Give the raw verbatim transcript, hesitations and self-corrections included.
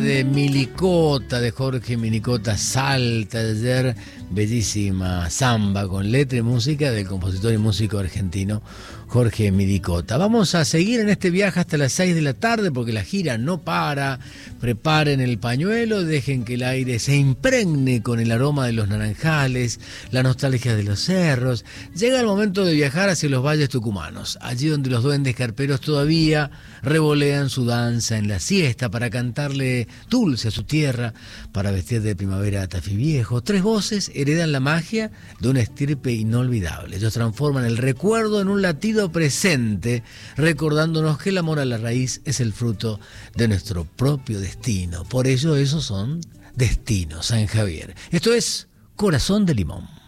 de Milicota, de Jorge Milicota, Salta de ayer, bellísima samba con letra y música del compositor y músico argentino Jorge Milicota. Vamos a seguir en este viaje hasta las seis de la tarde porque la gira no para. Preparen el pañuelo, dejen que el aire se impregne con el aroma de los naranjales, la nostalgia de los cerros. Llega el momento de viajar hacia los valles tucumanos, allí donde los duendes carperos todavía revolean su danza en la siesta para cantarle dulce a su tierra, para vestir de primavera a Tafí Viejo. Tres voces heredan la magia de una estirpe inolvidable. Ellos transforman el recuerdo en un latido presente, recordándonos que el amor a la raíz es el fruto de nuestro propio destino. Por ello, esos son Destino San Javier. Esto es Corazón de Limón.